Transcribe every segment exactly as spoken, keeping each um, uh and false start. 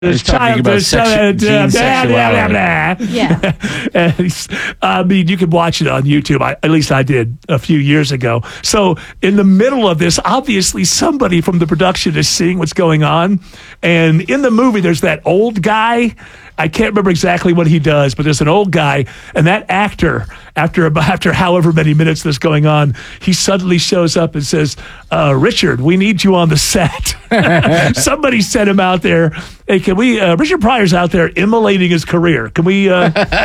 This child is so blah, blah, blah, blah. Yeah. And he's- I mean, you can watch it on YouTube. I, at least I did a few years ago. So in the middle of this, obviously somebody from the production is seeing what's going on. And in the movie, there's that old guy. I can't remember exactly what he does, but there's an old guy, and that actor, after about, after however many minutes this going on, he suddenly shows up and says, uh, "Richard, we need you on the set." Somebody sent him out there. Hey, can we? Uh, Richard Pryor's out there immolating his career. Can we? Uh...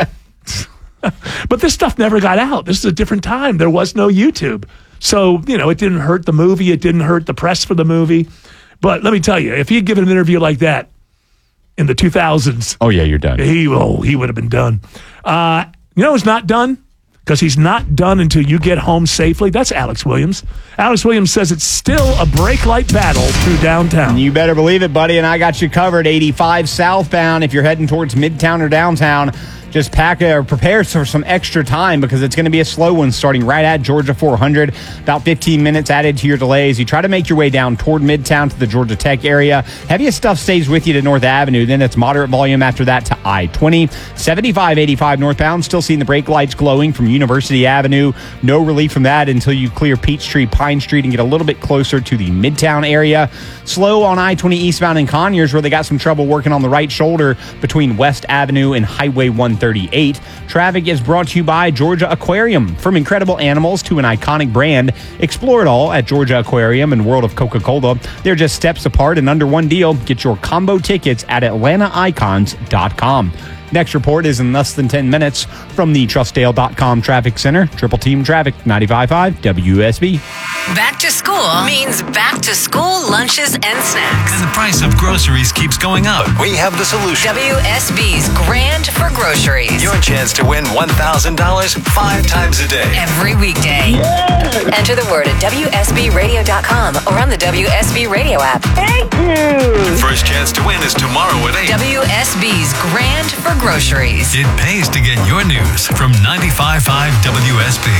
But this stuff never got out. This is a different time. There was no YouTube, so you know it didn't hurt the movie. It didn't hurt the press for the movie. But let me tell you, if he had given an interview like that in the two thousands, Oh, yeah, you're done. he oh, he would have been done. Uh, you know who's not done? Because he's not done until you get home safely. That's Alex Williams. Alex Williams says it's still a brake light battle through downtown. You better believe it, buddy, and I got you covered. eighty-five southbound if you're heading towards Midtown or downtown. Just pack or prepare for some extra time because it's going to be a slow one starting right at Georgia four hundred. About fifteen minutes added to your delays. You try to make your way down toward Midtown to the Georgia Tech area. Heaviest stuff stays with you to North Avenue. Then it's moderate volume after that to I twenty. seventy-five eighty-five northbound. Still seeing the brake lights glowing from University Avenue. No relief from that until you clear Peachtree, Pine Street, and get a little bit closer to the Midtown area. Slow on I twenty eastbound in Conyers where they got some trouble working on the right shoulder between West Avenue and Highway one thirty-eight. Traffic is brought to you by Georgia Aquarium. From incredible animals to an iconic brand, explore it all at Georgia Aquarium and World of Coca-Cola. They're just steps apart and under one deal. Get your combo tickets at atlanta icons dot com. Next report is in less than ten minutes from the trustdale dot com Traffic Center. Triple Team Traffic, ninety-five point five W S B. Back to school means back to school lunches and snacks. And the price of groceries keeps going up. We have the solution. W S B's Grand for Groceries. Your chance to win one thousand dollars five times a day. Every weekday. Enter the word at W S B radio dot com or on the W S B radio app. Thank you. Your first chance to win is tomorrow at eight. W S B's Grand for Groceries. It pays to get your news from ninety-five point five W S B.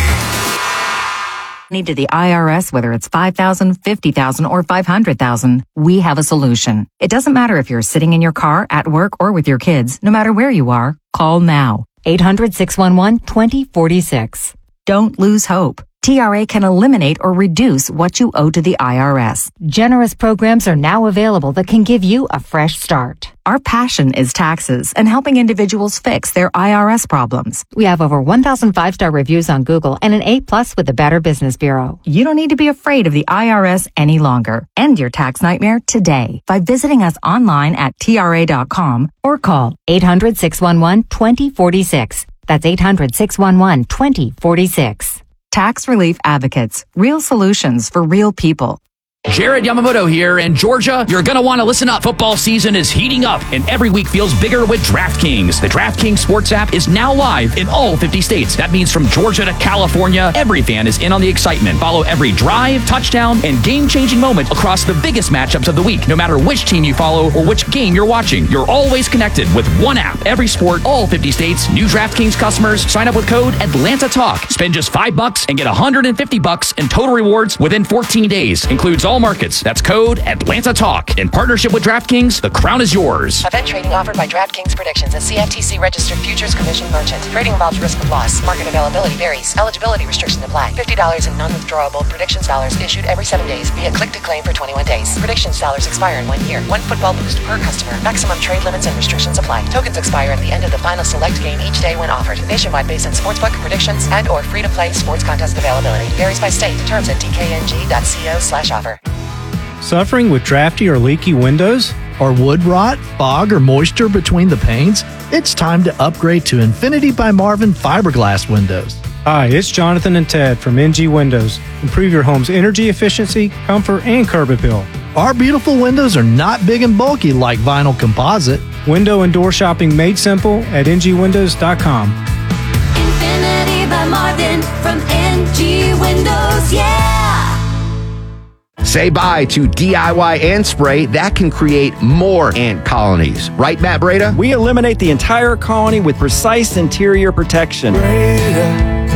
Need to the I R S, whether it's five thousand dollars, fifty thousand dollars, or five hundred thousand dollars, we have a solution. It doesn't matter if you're sitting in your car, at work, or with your kids. No matter where you are, call now. eight hundred, six one one, two zero four six. Don't lose hope. T R A can eliminate or reduce what you owe to the I R S. Generous programs are now available that can give you a fresh start. Our passion is taxes and helping individuals fix their I R S problems. We have over one thousand five-star reviews on Google and an A plus with the Better Business Bureau. You don't need to be afraid of the I R S any longer. End your tax nightmare today by visiting us online at T R A dot com Or call eight hundred, six one one, two zero four six. That's eight hundred, six one one, two zero four six. Tax Relief Advocates. Real solutions for real people. Jared Yamamoto here, and Georgia, you're going to want to listen up. Football season is heating up, and every week feels bigger with DraftKings. The DraftKings Sports app is now live in all fifty states. That means from Georgia to California, every fan is in on the excitement. Follow every drive, touchdown, and game-changing moment across the biggest matchups of the week. No matter which team you follow or which game you're watching, you're always connected with one app. Every sport, all fifty states. New DraftKings customers sign up with code Atlanta Talk. Spend just five bucks and get one hundred fifty bucks in total rewards within fourteen days. Includes all markets. That's code Atlanta Talk. In partnership with DraftKings, the crown is yours. Event trading offered by DraftKings Predictions, a C F T C registered futures commission merchant. Trading involves risk of loss. Market availability varies. Eligibility restrictions apply. fifty dollars in non-withdrawable Predictions dollars issued every seven days via click to claim for twenty-one days. Predictions dollars expire in one year. One football boost per customer. Maximum trade limits and restrictions apply. Tokens expire at the end of the final select game each day when offered. Nationwide based on sportsbook, predictions, and or free-to-play sports contest availability. Varies by state. Terms at d k n g dot co slash offer. Suffering with drafty or leaky windows? Or wood rot, fog, or moisture between the panes? It's time to upgrade to Infinity by Marvin fiberglass windows. Hi, it's Jonathan and Ted from N G Windows. Improve your home's energy efficiency, comfort, and curb appeal. Our beautiful windows are not big and bulky like vinyl composite. Window and door shopping made simple at n g windows dot com. Infinity by Marvin from N G Windows, yeah! Say bye to D I Y ant spray that can create more ant colonies. Right, Matt Breda? We eliminate the entire colony with precise interior protection. Breda,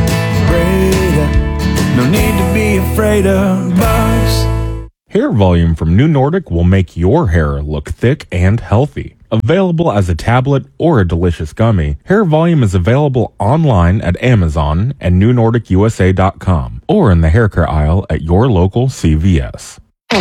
Breda, no need to be afraid of bugs. Hair volume from New Nordic will make your hair look thick and healthy. Available as a tablet or a delicious gummy, Hair Volume is available online at Amazon and new nordic u s a dot com or in the hair care aisle at your local C V S.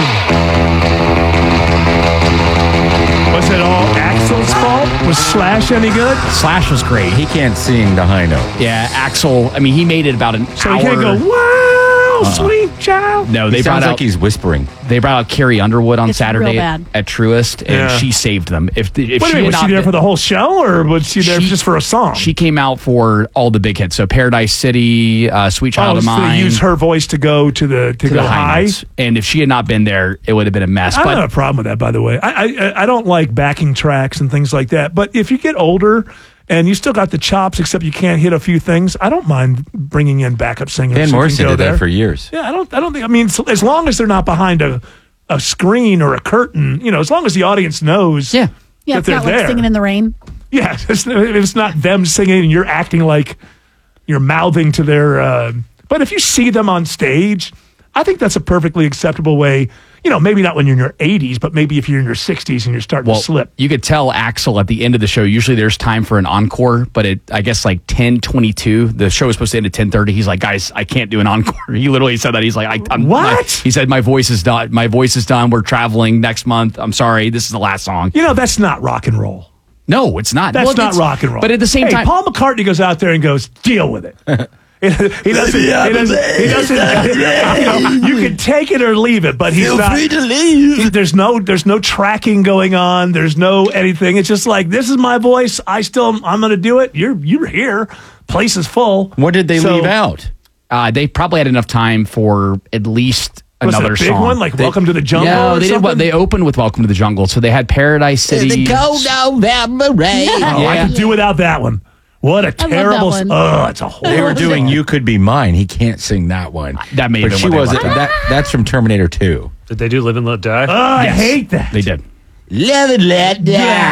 Was it all Axel's fault? Was Slash any good? Slash was great. He can't sing the high note. Yeah, Axel. I mean, he made it about an So hour. he can't go, wow, Uh-uh. sweet child. No, He they sounds brought out. like he's whispering. They brought out Carrie Underwood on It's Saturday real at, bad. at Truist, and Yeah. she saved them. If the, if Wait a she minute, had was not she there been- for the whole show, or was she there She- just for a song? She came out for all the big hits. So Paradise City, uh, Sweet Child oh, of so they Mine. use her voice to go to the to, to go the high high. notes. And if she had not been there, it would have been a mess. I But don't have a problem with that, by the way. I, I I don't like backing tracks and things like that. But if you get older and you still got the chops, except you can't hit a few things, I don't mind bringing in backup singers. Van who can Morrison go did there. that for years. Yeah, I don't. I don't think. I mean, so- as long as they're not behind a a screen or a curtain, you know, as long as the audience knows. Yeah. Yeah, that it's they're not like there. singing in the rain. Yeah, it's, it's not them singing and you're acting like you're mouthing to their. Uh, but if you see them on stage, I think that's a perfectly acceptable way. You know, maybe not when you're in your eighties, but maybe if you're in your sixties and you're starting well, to slip. you could tell Axel at the end of the show. Usually, there's time for an encore, but it I guess like ten twenty-two. The show was supposed to end at ten thirty. He's like, guys, I can't do an encore. He literally said that. He's like, I, I'm What? my- he said, my voice is done. My voice is done. We're traveling next month. I'm sorry. This is the last song. You know, that's not rock and roll. No, it's not. That's Well, not it's- rock and roll. But at the same hey, time, Paul McCartney goes out there and goes, deal with it. he doesn't. He doesn't. He doesn't. I know, you can take it or leave it, but he's Feel not. free to leave. There's no. There's no tracking going on. There's no anything. It's just like, this is my voice. I still. I'm going to do it. You're. You're here. Place is full. What did they So- leave out? uh, they probably had enough time for at least Was it another a big song. one, like They- Welcome to the Jungle No, or they did. something? What they opened with Welcome to the Jungle. So they had Paradise City. November rain. Oh, I could do without that one. What a I love that terrible. one. Oh, it's a horrible. They were doing "You Could Be Mine." He can't sing that one. That may have but been she what they wasn't. left out. That, that's from Terminator two. Did they do Live and Let Die? Oh, I Yes. hate that. They did. Live and let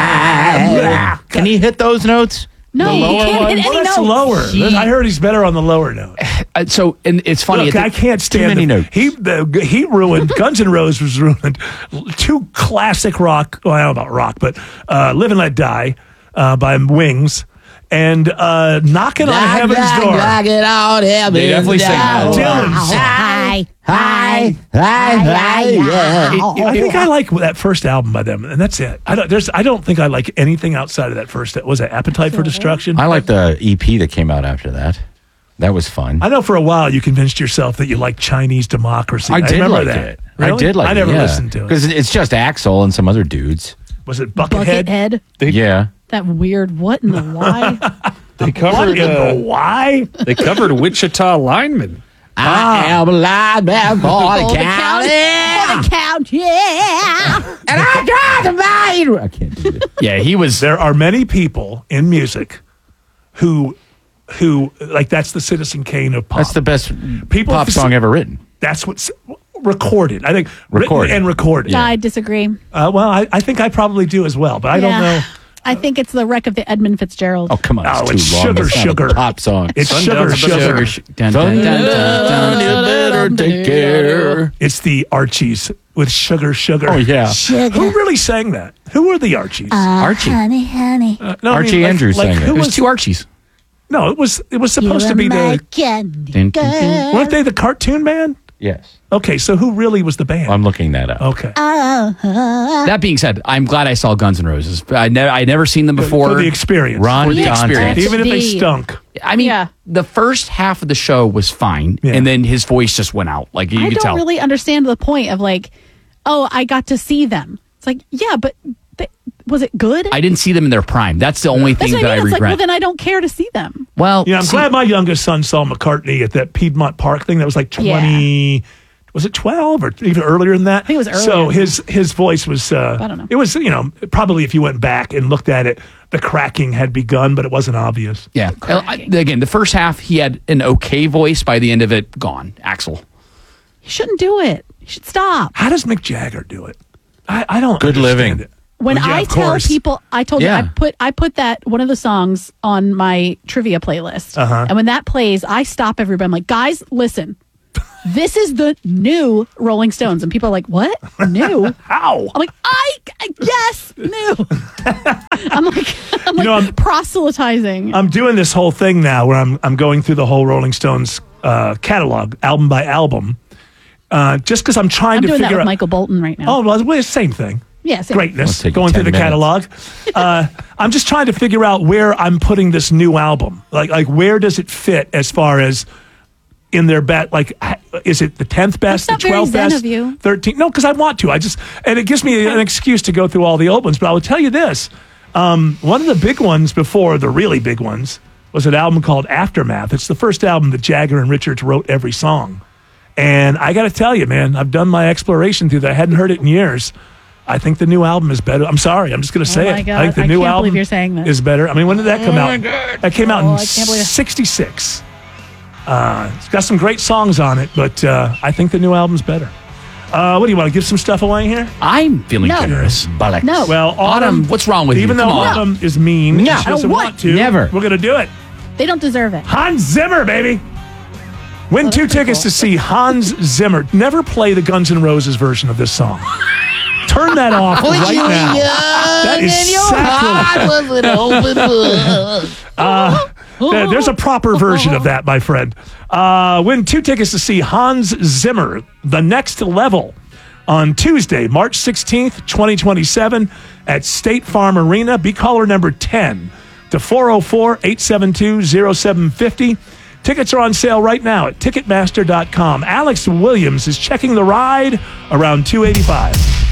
die. Can he hit those notes? No, The you lower can't one? hit Well, any that's notes. lower. He- I heard he's better on the lower note. Uh, so and it's funny. Look, at the- I can't stand many the- notes. He the, he ruined Guns N' Roses was ruined. Two classic rock. Well, I don't know about rock, but uh, "Live and Let Die" uh, by Wings and uh, "Knocking on Heaven's Door." it on heaven's They definitely sing that. Dylan's song. Hi, Hi, hi, hi, yeah. I think I like that first album by them, and that's it. I don't. There's. I don't think I like anything outside of that first. Was it "Appetite for Destruction"? I like the E P that came out after that. That was fun. I know for a while you convinced yourself that you like Chinese democracy. I did remember like that. it. Really? I did like I it. never yeah. listened to it. because it's just Axel and some other dudes. Was it Buckethead? Buckethead. yeah. That weird what in the why? They What covered. in Uh, the why? they covered Wichita lineman. I am a lineman for the county. For the count, yeah. And I drive the main. I can't do it. yeah, he was. There are many people in music who, who like that's the Citizen Kane of pop. That's the best People pop f- song ever written. That's what's recorded. I think Recorded. written and recorded. I disagree. Uh, well, I, I think I probably do as well, but I don't Yeah. know. I think it's the wreck of the Edmund Fitzgerald. Oh, come on. Oh, It's it's too long. Sugar, That's not a Sugar. pop song. It's Sundown sugar, Sugar. sugar. Sugar, dun, dun, dun, dun, dun. You better take care. It's the Archies with Sugar, Sugar. Oh, yeah. Who really sang that? Who were the Archies? Archie. Honey, honey. Uh, no, I Archie mean, like- Andrews like, sang it. Who It was was two Archies. No, it was it was supposed You're to be my the. candy Dun, dun, dun. Weren't they the cartoon band? Yes. Okay, so who really was the band? I'm looking that up. Okay. Uh-huh. That being said, I'm glad I saw Guns N' Roses. I never, I never seen them before. For the experience. Ron For the Dante. experience. Even if they The- stunk. I mean, Yeah. the first half of the show was fine, Yeah. and then his voice just went out. Like you I could don't tell. really understand the point of like, oh, I got to see them. It's like, yeah, but they, was it good? I didn't see them in their prime. That's the only That's thing what that I I mean. It's like, well, regret. then I don't care to see them. Well, Yeah, I'm see, glad my youngest son saw McCartney at that Piedmont Park thing. That was like twenty. Was it twelve or even earlier than that? I think it was So earlier. his his voice was. Uh, I don't know. It was you know probably if you went back and looked at it, the cracking had begun, but it wasn't obvious. Yeah. I- Again, the first half he had an okay voice. By the end of it, gone. Axel. You shouldn't do it. You should stop. How does Mick Jagger do it? I, I don't. Good understand living. it. When Well, yeah, I of tell course. people, I told Yeah. you, I put I put that one of the songs on my trivia playlist, Uh-huh. and when that plays, I stop everybody. I'm like, guys, listen. this is the new Rolling Stones. And people are like, what? New? How? I'm like, I, I yes, new. I'm like, I'm You like know, I'm- proselytizing. I'm doing this whole thing now where I'm I'm going through the whole Rolling Stones uh, catalog, album by album, uh, just because I'm trying I'm to doing that figure with out. Michael Bolton right now. Oh, well, it's the same thing. Yeah, same. Greatness. It'll take you Going through the ten catalog. uh, I'm just trying to figure out where I'm putting this new album. Like, like where does it fit as far as in their bet? Like, h- is it the tenth best, That's the not very twelfth zen best, of you. thirteenth? No, because I want to. I just and it gives me an excuse to go through all the old ones. But I will tell you this: um, one of the big ones before the really big ones was an album called Aftermath. It's the first album that Jagger and Richards wrote every song. And I got to tell you, man, I've done my exploration through that. I hadn't heard it in years. I think the new album is better. I'm sorry. I'm just going to say Oh my it. God. I think the I new can't album believe you're saying this. is better. I mean, when did that come Oh out? my God. That came out Oh, in I can't believe it. sixty-six. Uh, it's got some great songs on it, but uh, I think the new album's better. Uh, what do you want to give some stuff away here? I'm feeling No. generous. Bollocks. No. Well, Autumn, Autumn, what's wrong with even you? though Come on. Autumn is mean, No. and she doesn't I don't want to. Never. We're going to do it. They don't deserve it. Hans Zimmer, baby. Win Oh, two that's pretty tickets cool. to see Hans Zimmer. Never play the Guns N' Roses version of this song. Turn that off right now. That is sacrilege. Uh, there- there's a proper version of that, my friend. Uh, win two tickets to see Hans Zimmer, The Next Level, on Tuesday, March sixteenth, twenty twenty-seven, at State Farm Arena. Be caller number ten to four oh four, eight seven two, oh seven five oh. Tickets are on sale right now at Ticketmaster dot com. Alex Williams is checking the ride around two eighty-five.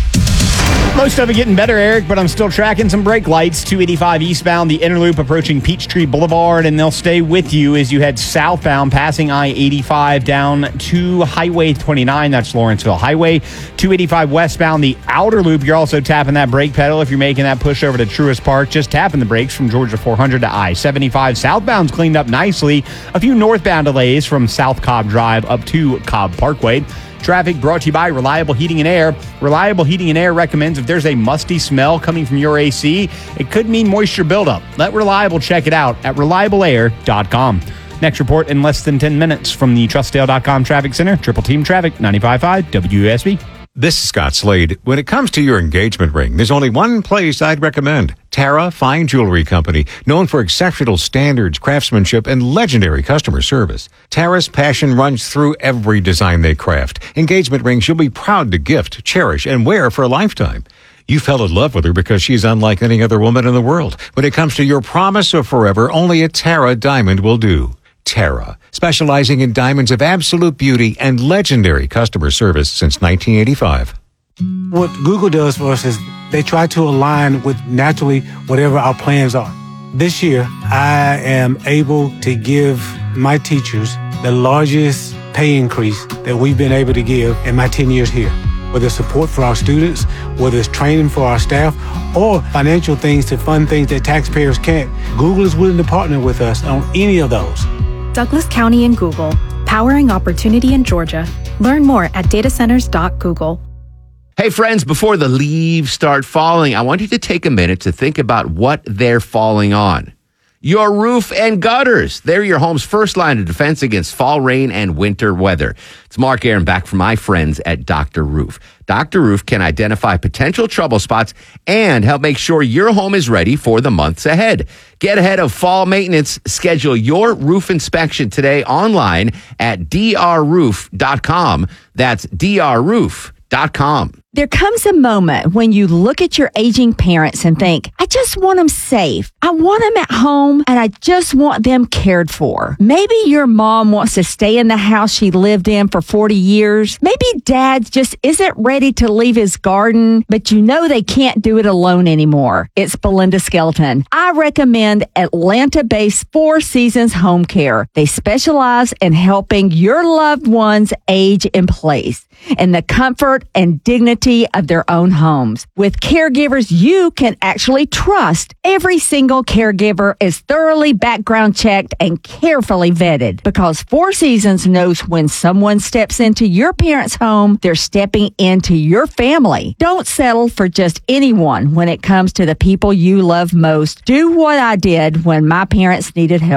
Most of it getting better, Eric, but I'm still tracking some brake lights. two eighty-five eastbound, the inner loop approaching Peachtree Boulevard, and they'll stay with you as you head southbound, passing I eighty-five down to Highway twenty-nine. That's Lawrenceville Highway. two eighty-five westbound, the outer loop. You're also tapping that brake pedal if you're making that push over to Truist Park. Just tapping the brakes from Georgia four hundred to I seventy-five. Southbound's cleaned up nicely. A few northbound delays from South Cobb Drive up to Cobb Parkway. Traffic brought to you by Reliable Heating and Air. Reliable Heating and Air recommends if there's a musty smell coming from your A C, it could mean moisture buildup. Let Reliable check it out at reliable air dot com. Next report in less than ten minutes from the Trustdale dot com Traffic Center. Triple Team Traffic, ninety-five point five W S B. This is Scott Slade. When it comes to your engagement ring, there's only one place I'd recommend. Tara Fine Jewelry Company, known for exceptional standards, craftsmanship, and legendary customer service. Tara's passion runs through every design they craft. Engagement rings you'll be proud to gift, cherish, and wear for a lifetime. You fell in love with her because she's unlike any other woman in the world. When it comes to your promise of forever, only a Tara diamond will do. Tara, specializing in diamonds of absolute beauty and legendary customer service since nineteen eighty-five. What Google does for us is they try to align with naturally whatever our plans are. This year, I am able to give my teachers the largest pay increase that we've been able to give in my ten years here. Whether it's support for our students, whether it's training for our staff, or financial things to fund things that taxpayers can't, Google is willing to partner with us on any of those. Douglas County and Google, powering opportunity in Georgia. Learn more at data centers dot google. Hey, friends, before the leaves start falling, I want you to take a minute to think about what they're falling on. Your roof and gutters. They're your home's first line of defense against fall rain and winter weather. It's Mark Aaron back from my friends at Doctor Roof. Doctor Roof can identify potential trouble spots and help make sure your home is ready for the months ahead. Get ahead of fall maintenance. Schedule your roof inspection today online at d r roof dot com. That's d r roof dot com. There comes a moment when you look at your aging parents and think, I just want them safe. I want them at home and I just want them cared for. Maybe your mom wants to stay in the house she lived in for forty years. Maybe dad just isn't ready to leave his garden, but you know they can't do it alone anymore. It's Belinda Skelton. I recommend Atlanta-based Four Seasons Home Care. They specialize in helping your loved ones age in place in the comfort and dignity of their own homes. With caregivers you can actually trust, every single caregiver is thoroughly background checked and carefully vetted because Four Seasons knows when someone steps into your parents' home, they're stepping into your family. Don't settle for just anyone when it comes to the people you love most. Do what I did when my parents needed help.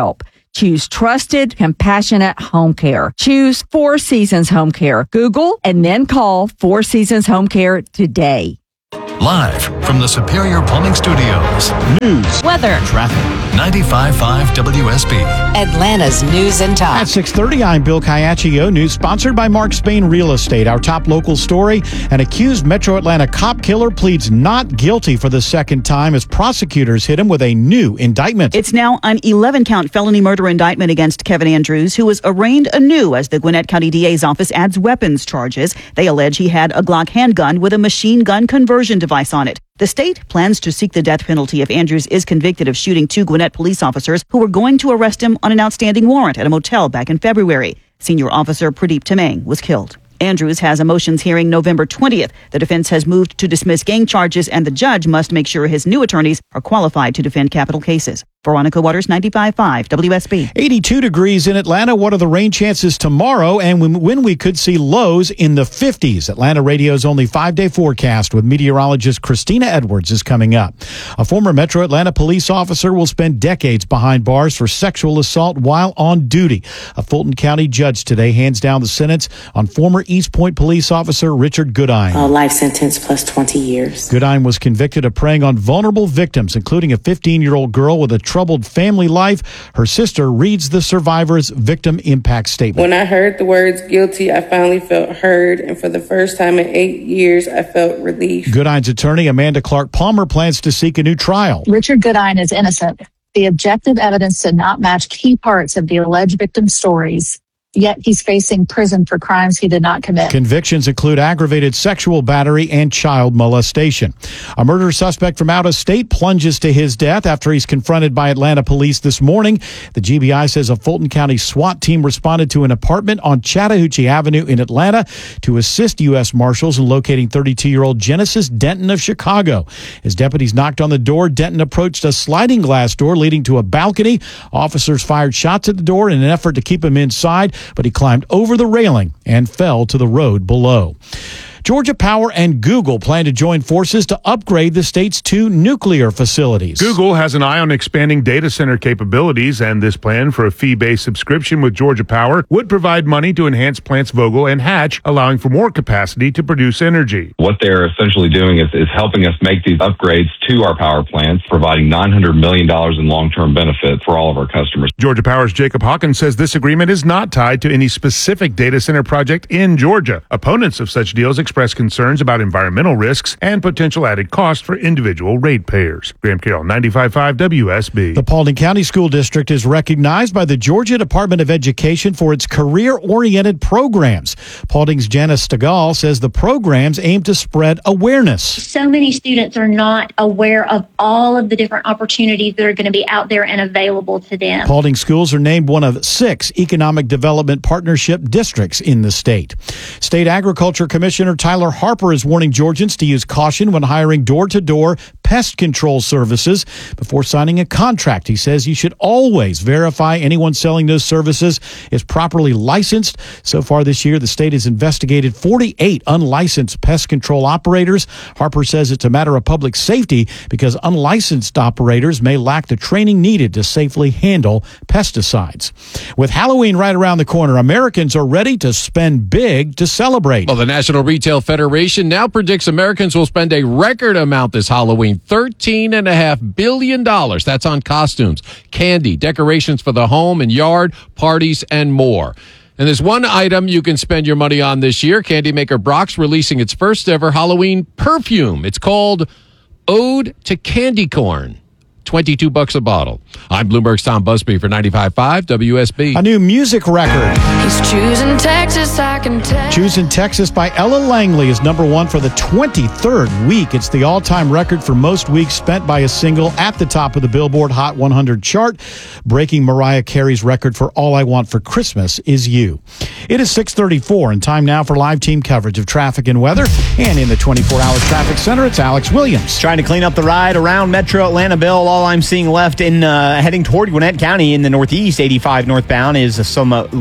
Choose trusted, compassionate home care. Choose Four Seasons Home Care. Google and then call Four Seasons Home Care today. Live from the Superior Plumbing Studios. News, weather, traffic. ninety-five point five W S B. Atlanta's news and talk. At six thirty, I'm Bill Caiaccio. News sponsored by Mark Spain Real Estate. Our top local story, an accused Metro Atlanta cop killer pleads not guilty for the second time as prosecutors hit him with a new indictment. It's now an eleven-count felony murder indictment against Kevin Andrews, who was arraigned anew as the Gwinnett County D A's office adds weapons charges. They allege he had a Glock handgun with a machine gun conversion device on it. The state plans to seek the death penalty if Andrews is convicted of shooting two Gwinnett police officers who were going to arrest him on an outstanding warrant at a motel back in February. Senior officer Pradeep Tamang was killed. Andrews has a motions hearing November twentieth. The defense has moved to dismiss gang charges, and the judge must make sure his new attorneys are qualified to defend capital cases. Veronica Waters, ninety-five point five W S B. eighty-two degrees in Atlanta. What are the rain chances tomorrow and when, when we could see lows in the fifties? Atlanta Radio's only five-day forecast with meteorologist Christina Edwards is coming up. A former Metro Atlanta police officer will spend decades behind bars for sexual assault while on duty. A Fulton County judge today hands down the sentence on former East Point police officer Richard Goodine. A life sentence plus twenty years. Goodine was convicted of preying on vulnerable victims, including a fifteen-year-old girl with a troubled family life. Her sister reads the survivor's victim impact statement. When I heard the words guilty, I finally felt heard, and for the first time in eight years, I felt relief. Goodine's attorney, Amanda Clark Palmer, plans to seek a new trial. Richard Goodine is innocent. The objective evidence did not match key parts of the alleged victim's stories. Yet he's facing prison for crimes he did not commit. Convictions include aggravated sexual battery and child molestation. A murder suspect from out of state plunges to his death after he's confronted by Atlanta police this morning. The G B I says a Fulton County SWAT team responded to an apartment on Chattahoochee Avenue in Atlanta to assist U S Marshals in locating thirty-two-year-old Genesis Denton of Chicago. As deputies knocked on the door, Denton approached a sliding glass door leading to a balcony. Officers fired shots at the door in an effort to keep him inside, but he climbed over the railing and fell to the road below. Georgia Power and Google plan to join forces to upgrade the state's two nuclear facilities. Google has an eye on expanding data center capabilities, and this plan for a fee-based subscription with Georgia Power would provide money to enhance plants Vogtle and Hatch, allowing for more capacity to produce energy. What they're essentially doing is, is helping us make these upgrades to our power plants, providing nine hundred million dollars in long-term benefit for all of our customers. Georgia Power's Jacob Hawkins says this agreement is not tied to any specific data center project in Georgia. Opponents of such deals express concerns about environmental risks and potential added costs for individual ratepayers. Graham Carroll, ninety-five point five W S B. The Paulding County School District is recognized by the Georgia Department of Education for its career-oriented programs. Paulding's Janice Stegall says the programs aim to spread awareness. So many students are not aware of all of the different opportunities that are going to be out there and available to them. Paulding schools are named one of six Economic Development Partnership districts in the state. State Agriculture Commissioner Tyler Harper is warning Georgians to use caution when hiring door-to-door pest control services before signing a contract. He says you should always verify anyone selling those services is properly licensed. So far this year, the state has investigated forty-eight unlicensed pest control operators. Harper says it's a matter of public safety because unlicensed operators may lack the training needed to safely handle pesticides. With Halloween right around the corner, Americans are ready to spend big to celebrate. Well, the National Retail Federation now predicts Americans will spend a record amount this Halloween, thirteen point five billion dollars. That's on costumes, candy, decorations for the home and yard, parties, and more. And there's one item you can spend your money on this year. Candy maker Brock's releasing its first ever Halloween perfume. It's called Ode to Candy Corn. twenty-two bucks a bottle. I'm Bloomberg's Tom Busby for ninety-five point five W S B. A new music record. He's choosing Texas, I can tell. Choosing Texas by Ella Langley is number one for the twenty-third week. It's the all-time record for most weeks spent by a single at the top of the Billboard Hot one hundred chart, breaking Mariah Carey's record for All I Want for Christmas Is You. It is six thirty-four, and time now for live team coverage of traffic and weather. And in the twenty-four hour traffic center, it's Alex Williams. Trying to clean up the ride around Metro Atlanta, Bill. All I'm seeing left in uh, heading toward Gwinnett County in the northeast, eighty-five northbound, is some a little bit of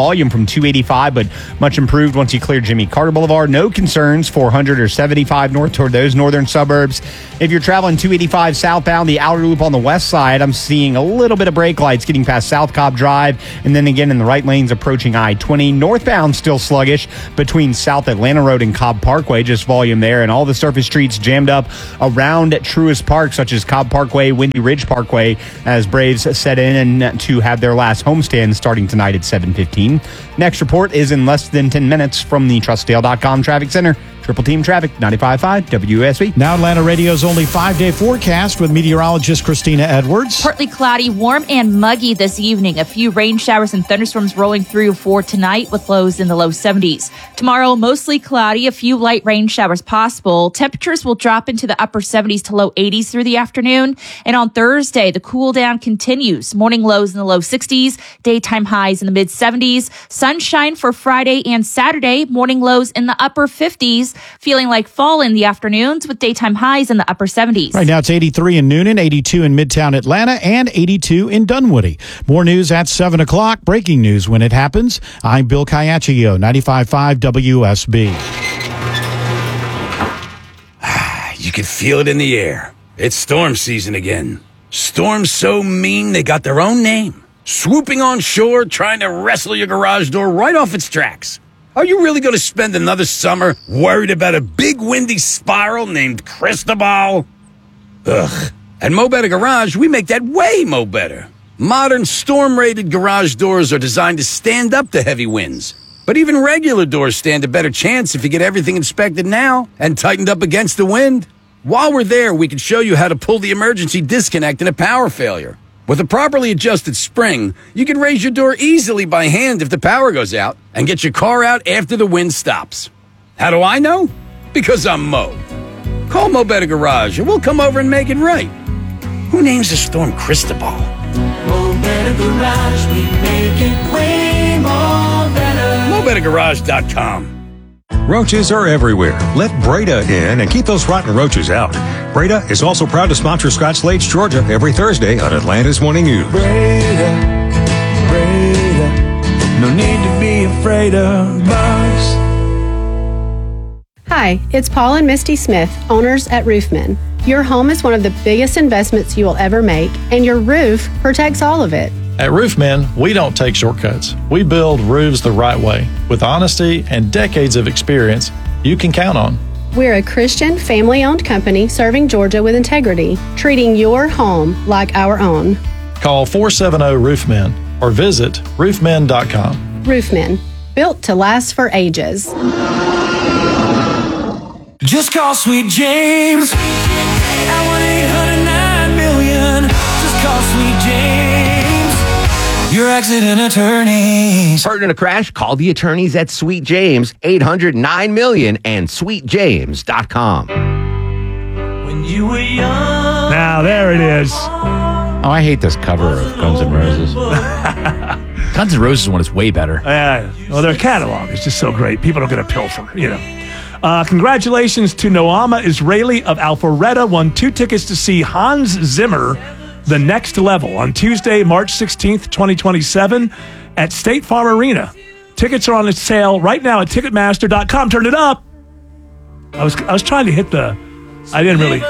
volume from two eighty-five, but much improved once you clear Jimmy Carter Boulevard. No concerns, four hundred or seventy-five north toward those northern suburbs. If you're traveling two eighty-five southbound, the outer loop on the west side, I'm seeing a little bit of brake lights getting past South Cobb Drive, and then again in the right lanes approaching I twenty. Northbound still sluggish between South Atlanta Road and Cobb Parkway, just volume there, and all the surface streets jammed up around Truist Park, such as Cobb Parkway, Windy Ridge Parkway, as Braves set in and to have their last homestand starting tonight at seven fifteen. Next report is in less than ten minutes from the trust dale dot com Traffic Center. Triple Team Traffic, ninety-five point five W S B. Now Atlanta Radio's only five-day forecast with meteorologist Christina Edwards. Partly cloudy, warm and muggy this evening. A few rain showers and thunderstorms rolling through for tonight with lows in the low seventies. Tomorrow, mostly cloudy, a few light rain showers possible. Temperatures will drop into the upper seventies to low eighties through the afternoon. And on Thursday, the cool down continues. Morning lows in the low sixties, daytime highs in the mid seventies. Sunshine for Friday and Saturday, morning lows in the upper fifties. Feeling like fall in the afternoons with daytime highs in the upper seventies. Right now it's eighty-three in Noonan, eighty-two in Midtown Atlanta, and eighty-two in Dunwoody. More news at seven o'clock. Breaking news when it happens. I'm Bill Caiaccio, ninety-five point five W S B. You can feel it in the air. It's storm season again. Storms so mean they got their own name. Swooping on shore, trying to wrestle your garage door right off its tracks. Are you really going to spend another summer worried about a big windy spiral named Cristobal? Ugh. At Mo Better Garage, we make that way mo better. Modern storm-rated garage doors are designed to stand up to heavy winds. But even regular doors stand a better chance if you get everything inspected now and tightened up against the wind. While we're there, we can show you how to pull the emergency disconnect in a power failure. With a properly adjusted spring, you can raise your door easily by hand if the power goes out and get your car out after the wind stops. How do I know? Because I'm Mo. Call Mo Better Garage and we'll come over and make it right. Who names the storm Cristobal? Mo Better Garage, we make it way more better. Mo Better Garage dot com. Roaches are everywhere. Let Breda in and keep those rotten roaches out. Breda is also proud to sponsor Scott Slade's Georgia every Thursday on Atlanta's Morning News. Breda, Breda, no need to be afraid of bugs. Hi, it's Paul and Misty Smith, owners at Roofmen. Your home is one of the biggest investments you will ever make, and your roof protects all of it. At Roofmen, we don't take shortcuts. We build roofs the right way with honesty and decades of experience you can count on. We're a Christian, family-owned company serving Georgia with integrity, treating your home like our own. Call four seven zero Roofmen or visit roofmen dot com. Roofmen, built to last for ages. Just call Sweet James at one eight hundred nine million. Just call Sweet James, your accident attorneys. Hurt in a crash? Call the attorneys at Sweet James, eight hundred nine million and sweet james dot com. When you were young. Now, there it is. Oh, I hate this cover of Guns N' Roses. Guns N' Roses one is way better. Yeah. Well, their catalog is just so great. People don't get a pilfer, you know. Uh, congratulations to Noama Israeli of Alpharetta. Won two tickets to see Hans Zimmer, The Next Level, on Tuesday, March sixteenth, twenty twenty-seven at State Farm Arena. Tickets are on sale right now at ticketmaster dot com. Turn it up. I was I was trying to hit the... I didn't really...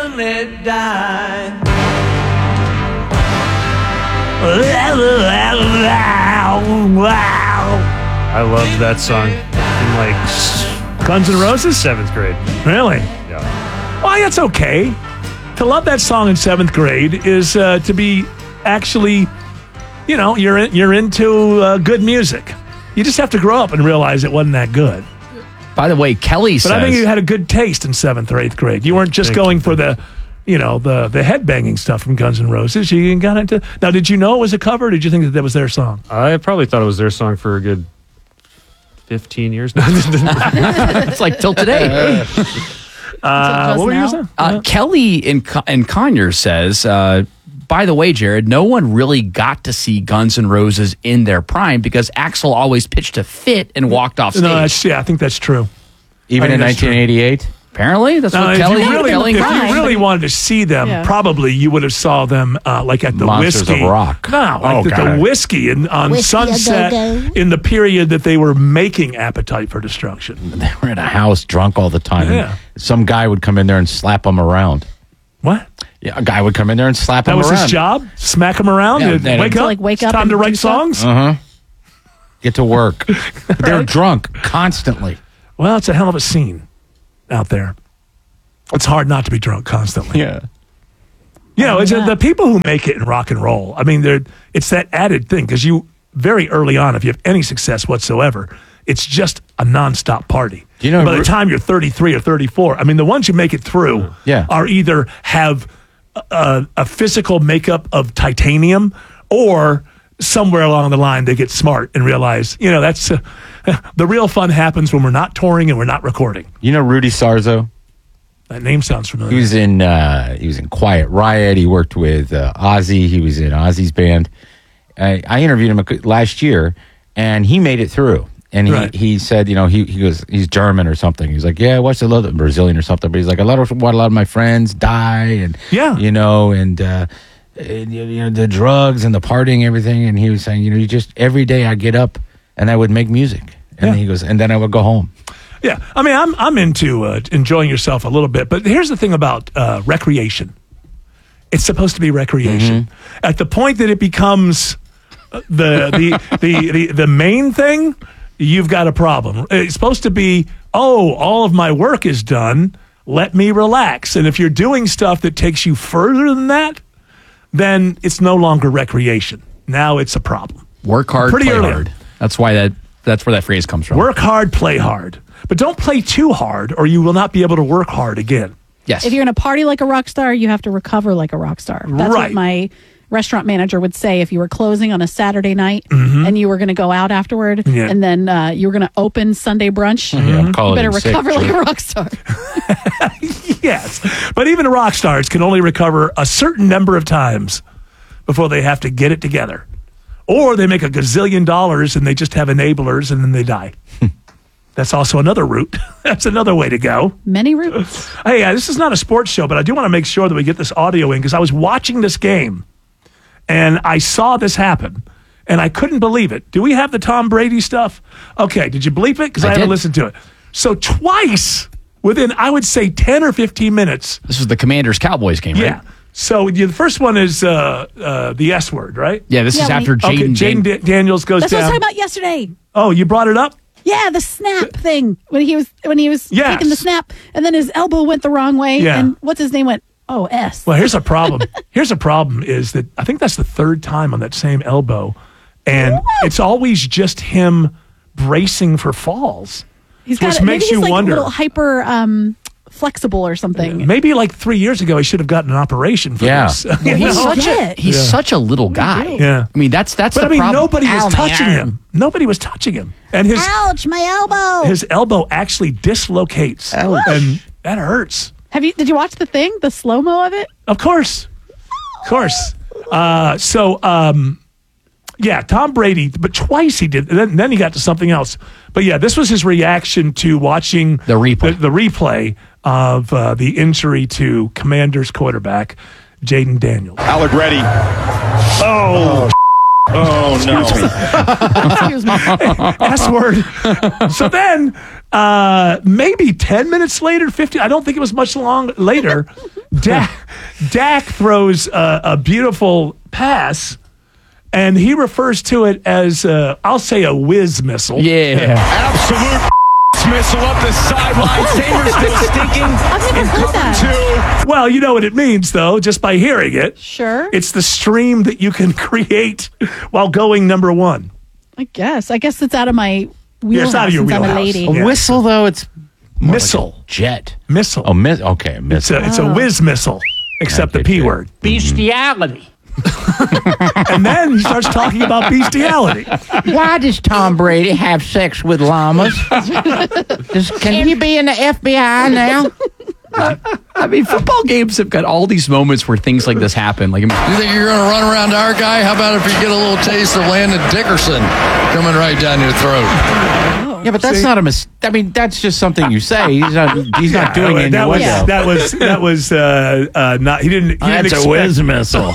I loved that song in like Guns N' Roses? seventh grade. Really? Yeah. Well, that's okay. To love that song in seventh grade is uh, to be actually, you know, you're in, you're into uh, good music. You just have to grow up and realize it wasn't that good. By the way, Kelly but says... I think you had a good taste in seventh or eighth grade. You weren't just Thank going you. for the, you know, the the headbanging stuff from Guns N' Roses. You got into... Now, did you know it was a cover, or did you think that that was their song? I probably thought it was their song for a good fifteen years now. It's like till today. Uh, what were you saying? Uh, Kelly in, Co- in Conyers says, uh, by the way, Jared, no one really got to see Guns N' Roses in their prime because Axl always pitched a fit and walked off stage. No, that's, yeah, I think that's true. Even I in think that's nineteen eighty-eight? Apparently, that's Now, what if Kelly, you really, Kelly if you Grimes- really wanted to see them, Yeah. probably you would have saw them uh, like at the Monsters Whiskey. of Rock. No, like Oh, at the God. Whiskey in, on Whiskey a Sunset go-go. in the period that they were making Appetite for Destruction. They were in a house drunk all the time. and Yeah. Some guy would come in there and slap them around. What? Yeah, a guy would come in there and slap That them was around. his job? Smack them around? Yeah, and they- wake To, up? like, wake It's up time and to do write stuff? songs? Uh-huh. Get to work. But they're drunk constantly. Well, it's a hell of a scene out there. It's hard not to be drunk constantly. Yeah. You know, Oh, it's yeah. the people who make it in rock and roll. I mean, they're it's that added thing because you very early on, if you have any success whatsoever, it's just a nonstop party. Do you know- By the time you're thirty-three or thirty-four, I mean, the ones who make it through Yeah. are either have a, a physical makeup of titanium or somewhere along the line they get smart and realize, you know, that's uh, the real fun happens when we're not touring and we're not recording. You know Rudy Sarzo? That name sounds familiar. He was in uh, he was in Quiet Riot. He worked with uh, Ozzy. He was in Ozzy's band. I, I interviewed him last year, and he made it through. And he, Right. he said, you know, he, he goes, he's German or something. He's like, yeah, I watched a lot of Brazilian or something. But he's like, a lot of what a lot of my friends die, and yeah, you know, and, uh, and you know the drugs and the partying, and everything. And he was saying, you know, you just every day I get up and I would make music, and Yeah. he goes, and then I would go home. Yeah, I mean, I'm I'm into uh, enjoying yourself a little bit, but here's the thing about uh, recreation. It's supposed to be recreation. At the point that it becomes uh, the the, the the the main thing, you've got a problem. It's supposed to be, oh, all of my work is done. Let me relax. And if you're doing stuff that takes you further than that, then it's no longer recreation. Now it's a problem. Work hard, Pretty play early. hard. That's why that that's where that phrase comes from. Work hard, play hard. But don't play too hard or you will not be able to work hard again. Yes. If you're going to party like a rock star, you have to recover like a rock star. That's Right. what my restaurant manager would say if you were closing on a Saturday night Mhm. and you were going to go out afterward Yeah. and then uh, you were going to open Sunday brunch. Yeah, I'm You calling better in sick, recover like Joe. a rock star. Yes. But even rock stars can only recover a certain number of times before they have to get it together. Or they make a gazillion dollars and they just have enablers and then they die. That's also another route. That's another way to go. Many routes. Hey, uh, this is not a sports show, but I do want to make sure that we get this audio in because I was watching this game and I saw this happen and I couldn't believe it. Do we have the Tom Brady stuff? Okay, did you bleep it? Because I, I haven't did. listened to it. So twice within, I would say, ten or fifteen minutes. This was the Commanders Cowboys game, right? Yeah. So yeah, the first one is uh, uh, the S word, right? Yeah, this Yeah, is when after he- Okay, Jaden Jaden Dan- Da- Daniels goes That's what I was down. talking about yesterday. Oh, you brought it up? Yeah, the snap thing when he was when he was Yes. taking the snap, and then his elbow went the wrong way, Yeah. and what's his name went oh S. Well, here's a problem. Here's a problem is that I think that's the third time on that same elbow, and it's always just him bracing for falls. He's which got it. Maybe makes he's you like wonder. a little hyper um, flexible or something. Maybe like three years ago, he should have gotten an operation for Yeah. this. Well, You he's know? such a he's Yeah. such a little guy. Yeah. I mean that's that's But the I mean, problem. nobody was Ow, my touching arm. him. Nobody was touching him, and his Ouch, my elbow. his elbow actually dislocates, and that hurts. Have you? Did you watch the thing, the slow mo of it? Of course, of course. Uh, so, um, yeah, Tom Brady, but twice he did. Then, then he got to something else. But yeah, this was his reaction to watching The replay. the, the replay of uh, the injury to Commanders quarterback Jaden Daniels. Allegretti. Oh. Oh, no. Excuse me. S word. So then, uh, maybe ten minutes later, fifty. I don't think it was much long later. Dak, Dak throws a, a beautiful pass, and he refers to it as, uh, I'll say, a whiz missile. Yeah. Absolute missile up the sideline. Sanders still stinking. I've never heard that. Well, you know what it means, though, just by hearing it. Sure. It's the stream that you can create while going number one. I guess. I guess it's out of my wheelhouse it's out of your since I'm a wheelhouse. lady. A Yeah. whistle, though, it's more Missile. like a jet. Missile. Oh, miss. Okay, It's missile. a, it's a whiz missile, except the Okay, P good. word. Bestiality. And then he starts talking about bestiality. Why does Tom Brady have sex with llamas? Does, can he be in the F B I now? I mean, football games have got all these moments where things like this happen. Like, You think you're going to run around our guy? How about if you get a little taste of Landon Dickerson coming right down your throat? Yeah, but that's See? not a mis- I mean, that's just something you say. He's not. He's not doing it in that your was, window. that was that was uh, uh, not. He didn't. He didn't That's a expect, whiz missile.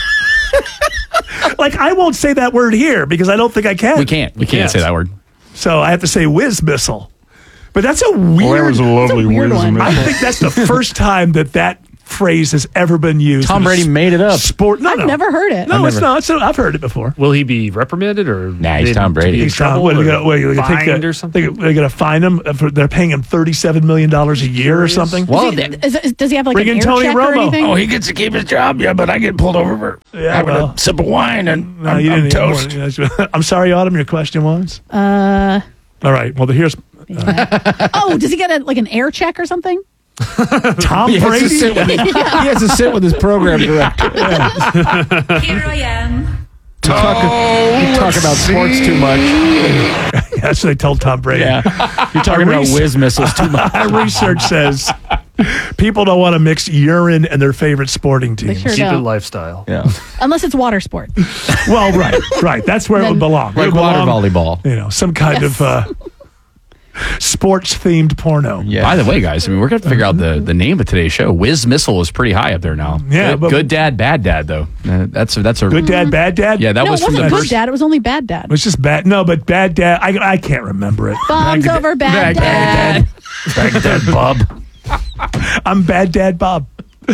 Like I won't say that word here because I don't think I can. We can't. We can't say that word. So I have to say whiz missile. But that's a weird. Well, that was a lovely weird whiz one. I missile. think that's the first time that that phrase has ever been used. Tom in a Brady s- made it up. Sport. No, I've no. never heard it. No, I've it's never- not. So I've heard it before. Will he be reprimanded or Nah, he's they- Tom Brady. to be in He's Tom- trouble what, or they're gonna, what, they're gonna take fined the- or something? They, they're going to fine him. For, they're paying him thirty-seven million dollars a year or something. Is he- is- is- does he have like Bring an in air Tony check or Romo. anything? Oh, he gets to keep his job, yeah, but I get pulled over for Yeah, having well. a sip of wine and No, I'm, you I'm didn't need toast. more. I'm sorry, Autumn. Your question was. Uh, All right. Well, here's oh, does he get a, like an air check or something? Tom He has, Brady. to sit with his, he has to sit with his program director. Here I am. Talk, you talk about sports too much. That's what they told Tom Brady. Yeah. You're talking Our about res- whiz missiles too much. Our research says people don't want to mix urine and their favorite sporting They teams. sure Keep it don't. lifestyle. Yeah. Unless it's water sport. Well, right, right. That's where it would Then- belong. It Like would water belong, volleyball. You know, some kind Yes. of uh, sports themed porno. Yeah. By the way, guys, I mean, we're going to figure out the, the name of today's show. Whiz Missile is pretty high up there now. Yeah, Good, but- good dad, bad dad, though. Uh, that's a, that's a Good dad, bad dad. Yeah, that no, was it from wasn't the good first. dad. It was only bad dad. It was just bad. No, but bad dad. I I can't remember it. Bombs Bad- over bad, bad dad. Bad dad Bob. I'm bad dad Bob.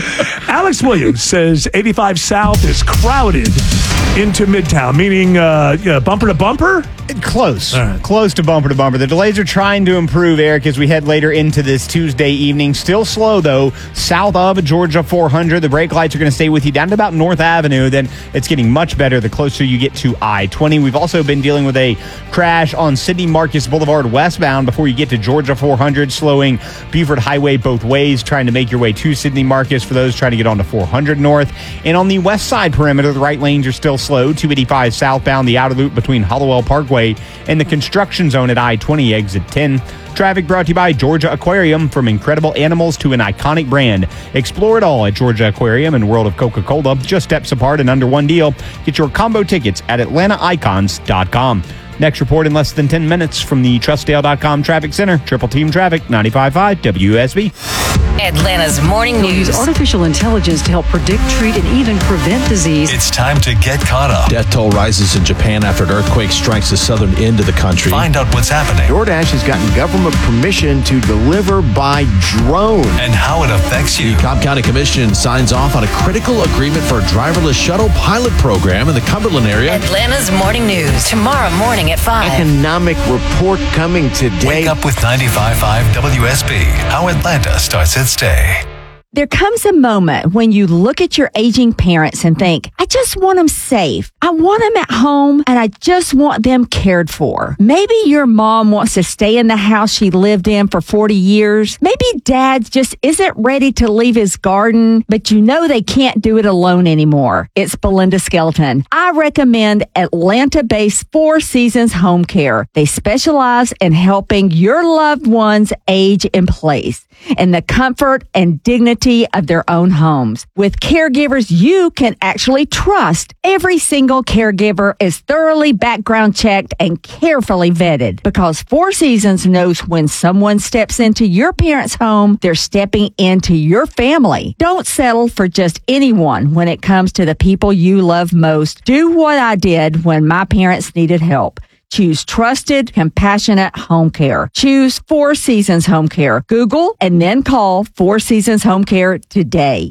Alex Williams says eighty-five South is crowded into Midtown, meaning uh, yeah, bumper to bumper. Close. All right. Close to bumper to bumper. The delays are trying to improve, Eric, as we head later into this Tuesday evening. Still slow, though, south of Georgia four hundred. The brake lights are going to stay with you down to about North Avenue. Then it's getting much better the closer you get to I twenty. We've also been dealing with a crash on Sidney Marcus Boulevard westbound before you get to Georgia four hundred, slowing Buford Highway both ways, trying to make your way to Sidney Marcus for those trying to get onto four hundred north. And on the west side perimeter, the right lanes are still slow. two eighty-five southbound, the outer loop between Hollowell Parkway and the construction zone at I twenty exit ten. Traffic brought to you by Georgia Aquarium. From incredible animals to an iconic brand, explore it all at Georgia Aquarium and World of Coca-Cola. Just steps apart and under one deal. Get your combo tickets at atlanta icons dot com. Next report in less than ten minutes from the trustdale dot com Traffic Center. Triple Team Traffic, ninety-five point five W S B. Atlanta's morning We'll use news. artificial intelligence to help predict, treat, and even prevent disease. It's time to get caught up. Death toll rises in Japan after an earthquake strikes the southern end of the country. Find out what's happening DoorDash has gotten government permission to deliver by drone. and how it affects you. The Cobb County Commission signs off on a critical agreement for a driverless shuttle pilot program in the Cumberland area. Atlanta's morning news. Tomorrow morning at five. Economic report coming today. Wake up with ninety-five point five W S B. How Atlanta starts its day. There comes a moment when you look at your aging parents and think, I just want them safe. I want them at home and I just want them cared for. Maybe your mom wants to stay in the house she lived in for forty years. Maybe dad just isn't ready to leave his garden, but you know they can't do it alone anymore. It's Belinda Skelton. I recommend Atlanta-based Four Seasons Home Care. They specialize in helping your loved ones age in place in the comfort and dignity of their own homes. With caregivers you can actually trust, every single caregiver is thoroughly background checked and carefully vetted because Four Seasons knows when someone steps into your parents' home, they're stepping into your family. Don't settle for just anyone when it comes to the people you love most. Do what I did when my parents needed help. Choose trusted, compassionate home care. Choose Four Seasons Home Care. Google and then call Four Seasons Home Care today.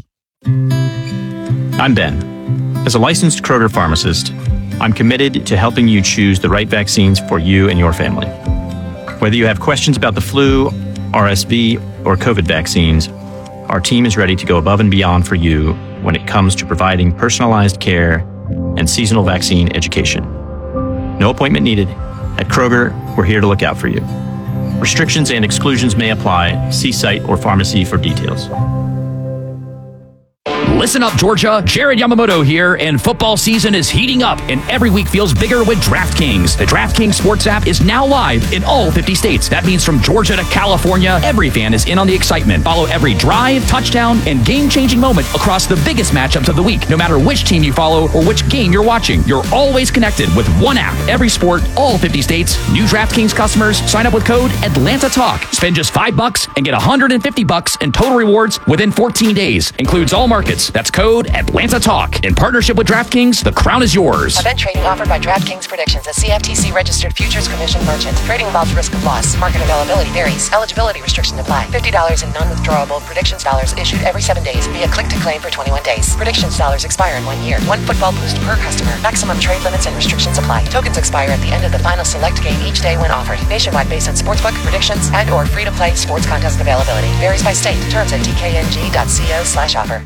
I'm Ben. As a licensed Kroger pharmacist, I'm committed to helping you choose the right vaccines for you and your family. Whether you have questions about the flu, R S V, or COVID vaccines, our team is ready to go above and beyond for you when it comes to providing personalized care and seasonal vaccine education. No appointment needed. At Kroger, we're here to look out for you. Restrictions and exclusions may apply. See site or pharmacy for details. Listen up, Georgia. Jared Yamamoto here, and football season is heating up, and every week feels bigger with DraftKings. The DraftKings Sports app is now live in all fifty states. That means from Georgia to California, every fan is in on the excitement. Follow every drive, touchdown, and game-changing moment across the biggest matchups of the week. No matter which team you follow or which game you're watching, you're always connected with one app. Every sport, all fifty states. New DraftKings customers sign up with code Atlanta Talk. Spend just five bucks and get one hundred fifty bucks in total rewards within fourteen days. Includes all markets. That's code Atlanta Talk. In partnership with DraftKings, the crown is yours. Event trading offered by DraftKings Predictions, a C F T C registered futures commission merchant. Trading involves risk of loss. Market availability varies. Eligibility restrictions apply. fifty dollars in non-withdrawable predictions dollars issued every seven days via click to claim for twenty-one days. Predictions dollars expire in one year. One football boost per customer. Maximum trade limits and restrictions apply. Tokens expire at the end of the final select game each day when offered. Nationwide based on sportsbook, predictions, and or free-to-play sports contest availability. Varies by state. Terms at d k n g dot co slash offer.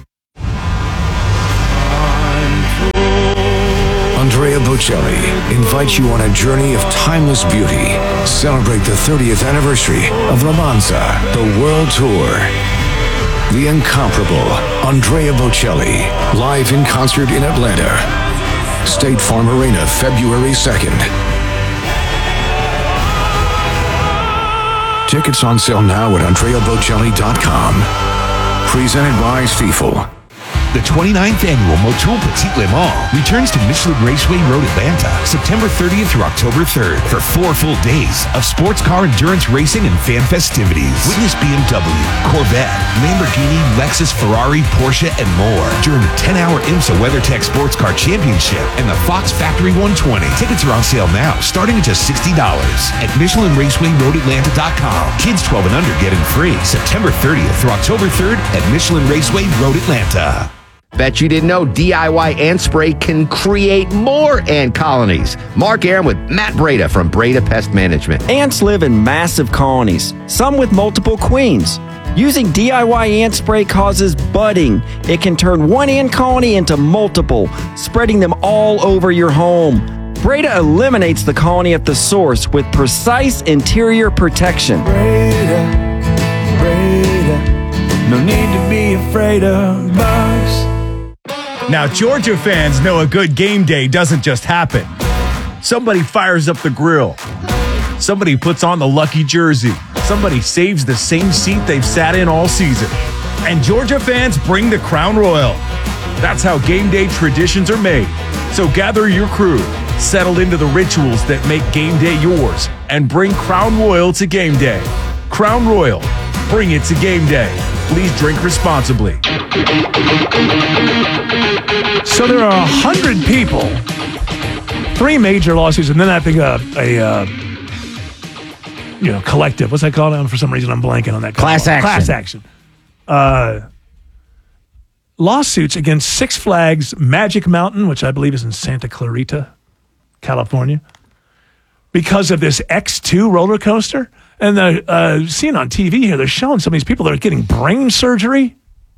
Andrea Bocelli invites you on a journey of timeless beauty. Celebrate the thirtieth anniversary of Romanza, the World Tour. The incomparable Andrea Bocelli, live in concert in Atlanta. State Farm Arena, February second. Tickets on sale now at andrea bocelli dot com. Presented by Stiefel. The twenty-ninth Annual Motul Petit Le Mans returns to Michelin Raceway Road, Atlanta, September thirtieth through October third for four full days of sports car endurance racing and fan festivities. Witness B M W, Corvette, Lamborghini, Lexus, Ferrari, Porsche, and more during the ten-hour IMSA WeatherTech Sports Car Championship and the Fox Factory one twenty. Tickets are on sale now, starting at just sixty dollars at Michelin Raceway Road Atlanta dot com. Kids twelve and under get in free September thirtieth through October third at Michelin Raceway Road Atlanta. Bet you didn't know D I Y ant spray can create more ant colonies. Mark Aaron with Matt Breda from Breda Pest Management. Ants live in massive colonies, some with multiple queens. Using D I Y ant spray causes budding. It can turn one ant colony into multiple, spreading them all over your home. Breda eliminates the colony at the source with precise interior protection. Breda, Breda, no need to be afraid of bugs. Now, Georgia fans know a good game day doesn't just happen. Somebody fires up the grill. Somebody puts on the lucky jersey. Somebody saves the same seat they've sat in all season. And Georgia fans bring the Crown Royal. That's how game day traditions are made. So gather your crew, settle into the rituals that make game day yours, and bring Crown Royal to game day. Crown Royal, bring it to game day. Please drink responsibly. So there are a hundred people, three major lawsuits, and then I think a, a uh, you know collective. What's that called? And for some reason, I'm blanking on that. Class action. Class action. Uh, lawsuits against Six Flags Magic Mountain, which I believe is in Santa Clarita, California, because of this X two roller coaster. And they're uh, seeing on T V here, they're showing some of these people that are getting brain surgery.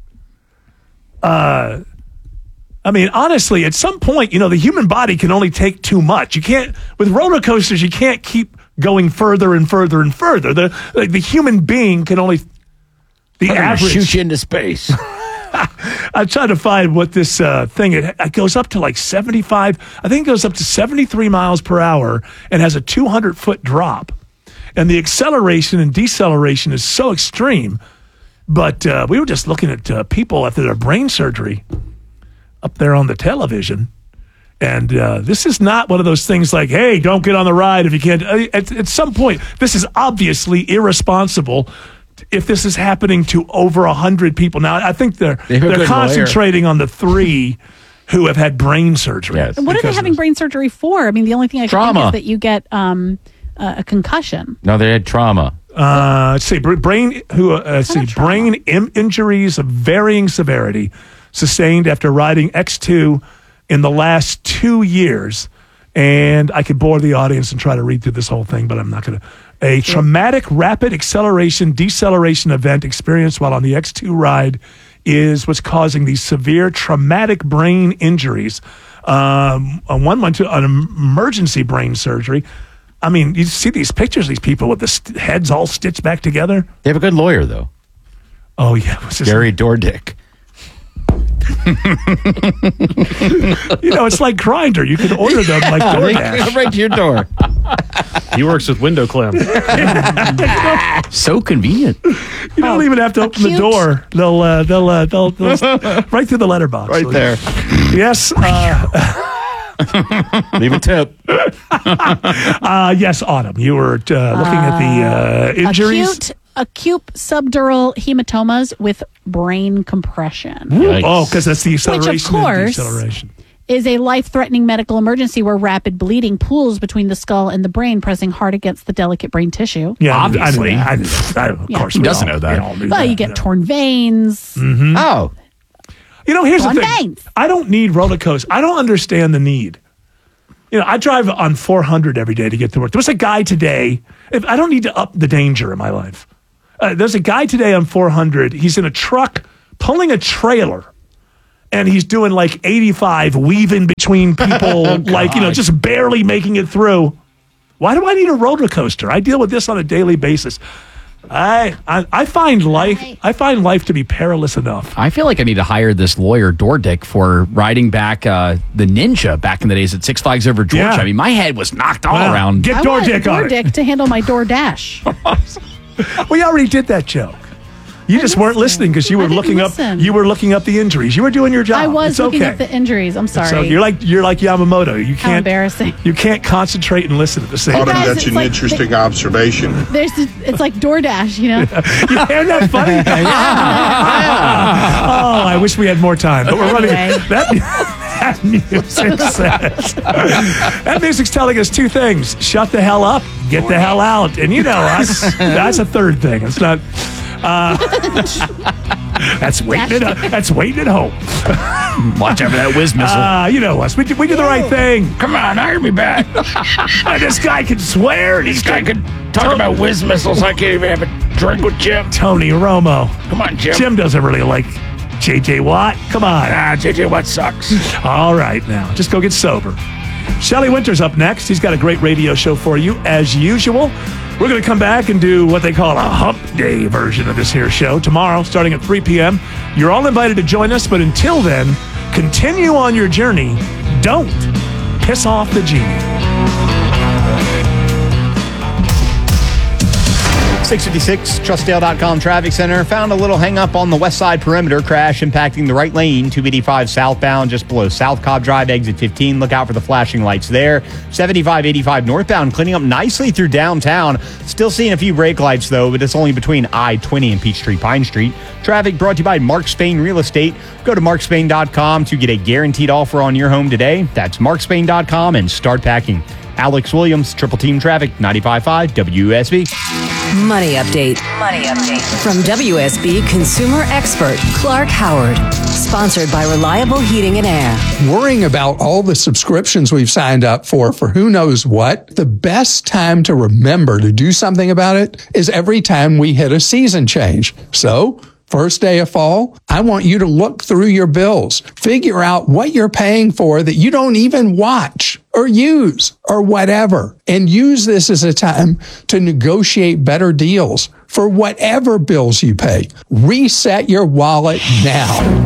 Uh, I mean, honestly, at some point, you know, the human body can only take too much. You can't, with roller coasters, you can't keep going further and further and further. The like, the human being can only, the I'm average. shoot you into space. I'm trying to find what this uh, thing, it, it goes up to like seventy-five, I think it goes up to seventy-three miles per hour and has a two hundred foot drop. And the acceleration and deceleration is so extreme. But uh, we were just looking at uh, people after their brain surgery up there on the television. And uh, this is not one of those things like, hey, don't get on the ride if you can't. At, at some point, this is obviously irresponsible if this is happening to over one hundred people. Now, I think they're, They have a they're good concentrating on the three who have had brain surgery. Yes. And what are they because having brain surgery for? I mean, the only thing I can think Trauma. is that you get um, uh, a concussion. No, they had trauma. Uh, let's see, br- brain who uh, let's see, brain Im- injuries of varying severity sustained after riding X two in the last two years. And I could bore the audience and try to read through this whole thing, but I'm not going to. A traumatic rapid acceleration deceleration event experienced while on the X two ride is what's causing these severe traumatic brain injuries. Um, one went to an emergency brain surgery. I mean, you see these pictures, these people with the st- heads all stitched back together. They have a good lawyer, though. Oh, yeah. What's his Gary Dordick. You know, it's like Grindr. You can order them like DoorDash. Right to your door. He works with window clam. So convenient. You don't even have to open the cute. door. They'll, uh, they'll, uh, they'll, they'll right through the letterbox. Right there. Yes. Uh, Leave a tip. uh, yes, Autumn. You were uh, looking at the uh, injuries. Acute, acute subdural hematomas with brain compression. Yikes. Oh, because that's the acceleration. Which, of course, and deceleration. is a life-threatening medical emergency where rapid bleeding pools between the skull and the brain, pressing hard against the delicate brain tissue. Yeah, Obviously. I, I, knew that. I, of Yeah. course, Who we doesn't all- know that? we all knew Well, that, you get know. torn veins. Oh. You know, here's Torn the thing. veins. I don't need roller coasters. I don't understand the need. You know, I drive on four hundred every day to get to work. There was a guy today. If I don't need to up the danger in my life. Uh, there's a guy today on four hundred. He's in a truck pulling a trailer, and he's doing like eighty-five, weaving between people, Oh, like, you know, just barely making it through. Why do I need a roller coaster? I deal with this on a daily basis. I I, I find life I find life to be perilous enough. I feel like I need to hire this lawyer, Dordick, for riding back uh, the Ninja back in the days at Six Flags Over Georgia. Yeah. I mean, my head was knocked all Wow. around. Get I want DoorDick on it. DoorDick to handle my DoorDash. We already did that joke. You just weren't listening because you I were didn't looking listen. up. You were looking up the injuries. You were doing your job. I was It's looking okay. at the injuries. I'm sorry. So you're like you're like Yamamoto. You How can't. embarrassing. You can't concentrate and listen at the same Autumn, time. that's an interesting observation. There's, it's like DoorDash, you know. You find that funny? Oh, I wish we had more time, but we're running. Anyway. That, that music says. That music's telling us two things: shut the hell up, get the hell out, and you know us. That's a third thing. It's not. Uh, that's waiting. At, that's waiting at home. Watch out for that whiz missile. Uh, you know us. We do, we do the right thing. Come on, hire me back. Uh, this guy can swear. And this guy can Talk about whiz missiles. I can't even have a drink with Jim. Tony Romo. Come on, Jim. Jim doesn't really like J J Watt. Come on. Ah, J J Watt sucks. All right, now just go get sober. Shelley Winter's up next. He's got a great radio show for you as usual. We're going to come back and do what they call a hump day version of this here show tomorrow, starting at three p.m. You're all invited to join us, but until then, continue on your journey. Don't piss off the genie. six fifty-six, Trustdale dot com Traffic Center. Found a little hang up on the west side perimeter. Crash impacting the right lane, two eighty-five southbound, just below South Cobb Drive, exit fifteen. Look out for the flashing lights there. seventy-five eighty-five northbound, cleaning up nicely through downtown. Still seeing a few brake lights, though, but it's only between I twenty and Peachtree Pine Street. Traffic brought to you by Mark Spain Real Estate. Go to mark spain dot com to get a guaranteed offer on your home today. That's mark spain dot com and start packing. Alex Williams, Triple Team Traffic, ninety-five point five W S B. Money update. Money update. From W S B consumer expert Clark Howard. Sponsored by Reliable Heating and Air. Worrying about all the subscriptions we've signed up for, for who knows what, the best time to remember to do something about it is every time we hit a season change. So, first day of fall, I want you to look through your bills, figure out what you're paying for that you don't even watch or use or whatever, and use this as a time to negotiate better deals for whatever bills you pay. Reset your wallet now.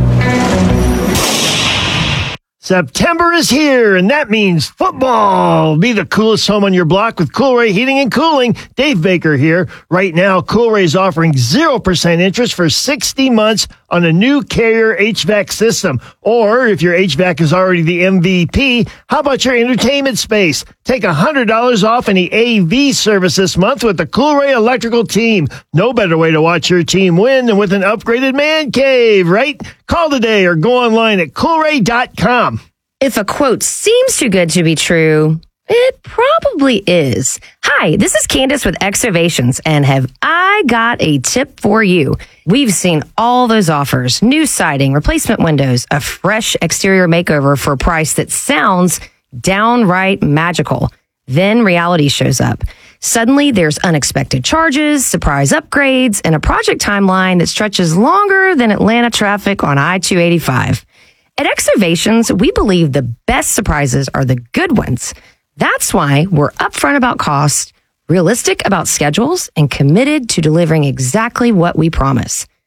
September is here, and that means football. Be the coolest home on your block with Coolray Heating and Cooling. Dave Baker here. Right now, Coolray is offering zero percent interest for sixty months on a new Carrier H V A C system. Or if your H V A C is already the M V P, how about your entertainment space? Take one hundred dollars off any A V service this month with the Coolray Electrical team. No better way to watch your team win than with an upgraded man cave, right? Call today or go online at coolray dot com. If a quote seems too good to be true, it probably is. Hi, this is Candace with Exovations, and have I got a tip for you. We've seen all those offers, new siding, replacement windows, a fresh exterior makeover for a price that sounds downright magical. Then reality shows up. Suddenly, there's unexpected charges, surprise upgrades, and a project timeline that stretches longer than Atlanta traffic on I two eighty-five. At Exovations, we believe the best surprises are the good ones. That's why we're upfront about cost, realistic about schedules, and committed to delivering exactly what we promise.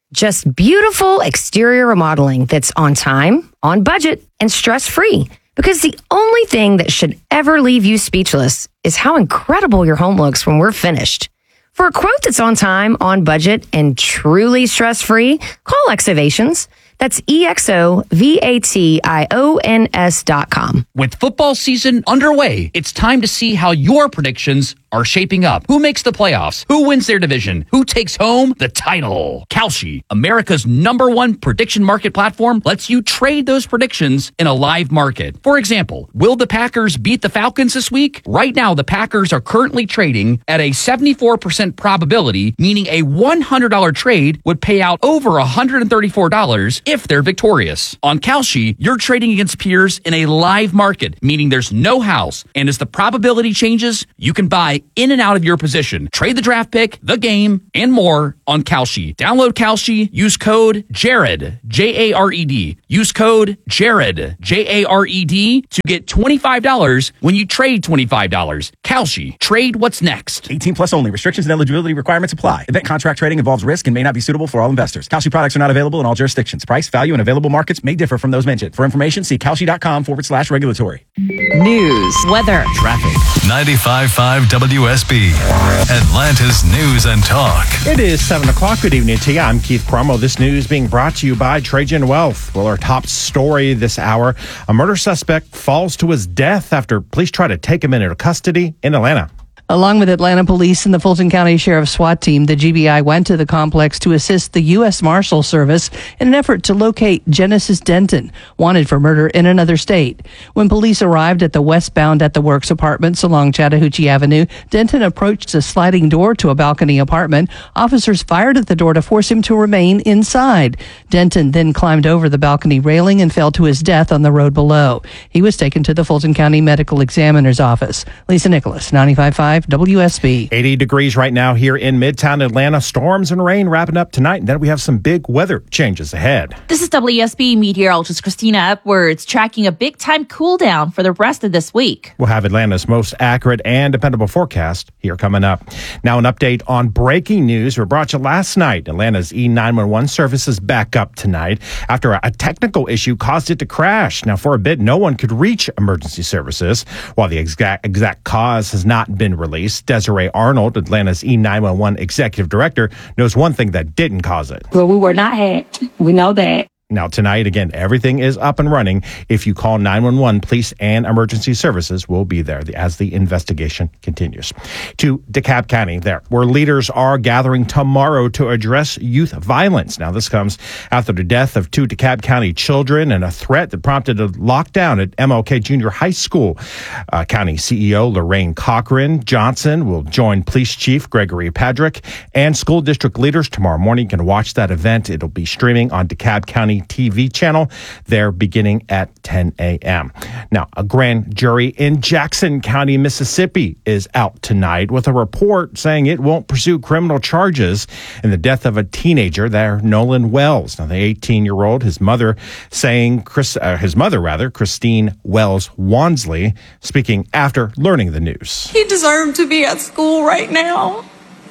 Just beautiful exterior remodeling that's on time, on budget, and stress-free. Because the only thing that should ever leave you speechless is how incredible your home looks when we're finished. For a quote that's on time, on budget, and truly stress-free, call Exovations. That's E X O V A T I O N S dot com. With football season underway, it's time to see how your predictions are shaping up. Who makes the playoffs? Who wins their division? Who takes home the title? Kalshi, America's number one prediction market platform, lets you trade those predictions in a live market. For example, will the Packers beat the Falcons this week? Right now, the Packers are currently trading at a seventy-four percent probability, meaning a one hundred dollars trade would pay out over one hundred thirty-four dollars if they're victorious. On Kalshi, you're trading against peers in a live market, meaning there's no house. And as the probability changes, you can buy in and out of your position. Trade the draft pick, the game, and more on Kalshi. Download Kalshi, use code Jared, J A R E D. Use code Jared, J A R E D, to get twenty-five dollars when you trade twenty-five dollars. Kalshi, trade what's next. eighteen plus only. Restrictions and eligibility requirements apply. Event contract trading involves risk and may not be suitable for all investors. Kalshi products are not available in all jurisdictions. Price, value, and available markets may differ from those mentioned. For information, see Kalshi.com forward slash regulatory. News, weather, traffic. ninety-five point five W S B, Atlanta's News and Talk. It is seven o'clock. Good evening to you. I'm Keith Cromwell. This news being brought to you by Trajan Wealth. Well, our top story this hour, a murder suspect falls to his death after police try to take him into custody in Atlanta. Along with Atlanta Police and the Fulton County Sheriff's SWAT team, the G B I went to the complex to assist the U S Marshal Service in an effort to locate Genesis Denton, wanted for murder in another state. When police arrived at the westbound At the Works apartments along Chattahoochee Avenue, Denton approached a sliding door to a balcony apartment. Officers fired at the door to force him to remain inside. Denton then climbed over the balcony railing and fell to his death on the road below. He was taken to the Fulton County Medical Examiner's office. Lisa Nicholas, ninety-five point five W S B. eighty degrees right now here in Midtown Atlanta. Storms and rain wrapping up tonight. And then we have some big weather changes ahead. This is W S B meteorologist Christina Upwards tracking a big-time cool-down for the rest of this week. We'll have Atlanta's most accurate and dependable forecast here coming up. Now an update on breaking news we brought you last night. Atlanta's E nine one one service is back up tonight after a technical issue caused it to crash. Now for a bit, no one could reach emergency services. While the exact, exact cause has not been released, Desiree Arnold, Atlanta's E nine one one executive director, knows one thing that didn't cause it. Well, we were not hacked. We know that. Now, tonight, again, everything is up and running. If you call nine one one, police and emergency services will be there as the investigation continues. To DeKalb County, there, where leaders are gathering tomorrow to address youth violence. Now, this comes after the death of two DeKalb County children and a threat that prompted a lockdown at M L K Junior High School. Uh, County C E O Lorraine Cochran Johnson will join Police Chief Gregory Padrick and school district leaders tomorrow morning. You can watch that event. It'll be streaming on DeKalb County T V channel there beginning at ten a.m. Now, a grand jury in Jackson County, Mississippi is out tonight with a report saying it won't pursue criminal charges in the death of a teenager there, Nolan Wells. Now, the eighteen-year-old, his mother saying, Chris, uh, his mother rather, Christine Wells Wansley, speaking after learning the news. He deserved to be at school right now.